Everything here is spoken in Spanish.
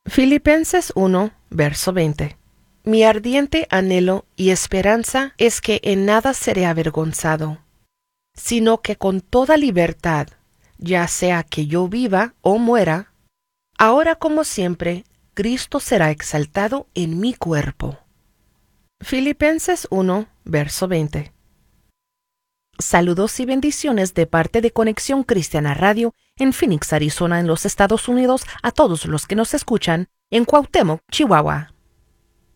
Filipenses 1, verso 20. Mi ardiente anhelo y esperanza es que en nada seré avergonzado, sino que con toda libertad, ya sea que yo viva o muera, ahora como siempre, Cristo será exaltado en mi cuerpo. Filipenses 1, verso 20. Saludos y bendiciones de parte de Conexión Cristiana Radio en Phoenix, Arizona, en los Estados Unidos, a todos los que nos escuchan en Cuauhtémoc, Chihuahua.